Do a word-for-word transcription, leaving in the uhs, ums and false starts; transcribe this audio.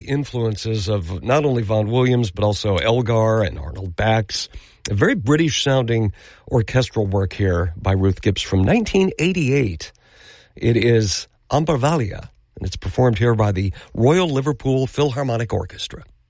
influences of not only Vaughan Williams, but also Elgar and Arnold Bax. A very British-sounding orchestral work here by Ruth Gibbs from nineteen eighty-eight. It is Ambarvalia, and it's performed here by the Royal Liverpool Philharmonic Orchestra.